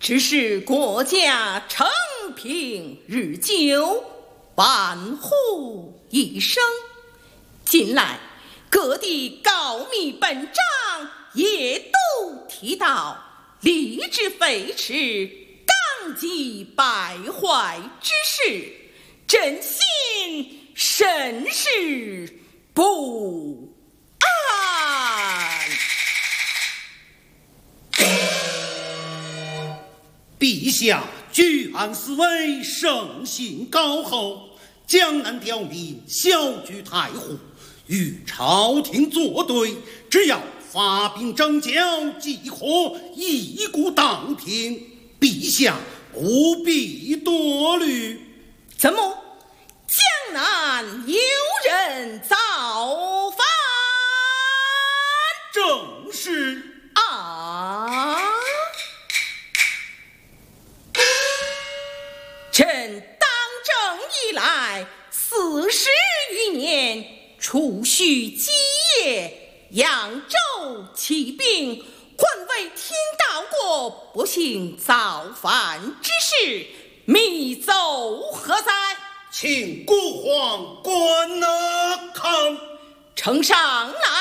只是国家承平日久，万户一生。近来各地告密本章也都提到吏治废弛、纲纪败坏之事，朕心甚是不安。 陛下居安思危，圣性高厚，江南刁民小居太湖，与朝廷作对，只要发兵征剿，即可一鼓荡平。陛下不必多虑。 怎么江南有人造反？ 正是啊！朕当政以来40余年，储蓄基业，扬州起兵，还未听到过不幸造反之事，密奏何在？ 请国皇观看。 呈上来。